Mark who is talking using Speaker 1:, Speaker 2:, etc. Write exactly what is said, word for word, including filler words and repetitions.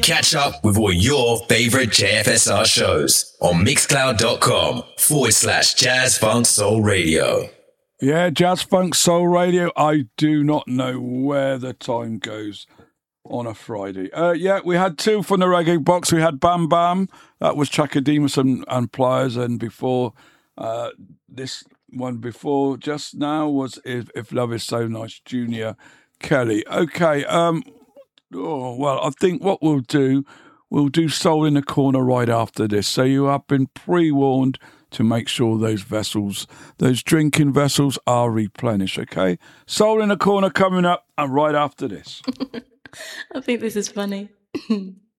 Speaker 1: Catch up with all your favourite J F S R shows on mixcloud.com forward slash Jazz Funk Soul Radio.
Speaker 2: Yeah, Jazz Funk Soul Radio. I do not know where the time goes on a Friday. Uh, yeah, we had two from the reggae box. We had Bam Bam. That was Chakademus and, and Pliers. And before uh, this one before just now was If, if Love Is So Nice, Junior Kelly. Okay, um, oh, well, I think what we'll do, we'll do Soul in the Corner right after this. So you have been pre-warned to make sure those vessels, those drinking vessels are replenished, okay? Soul in the Corner coming up and right after this.
Speaker 3: I think this is funny.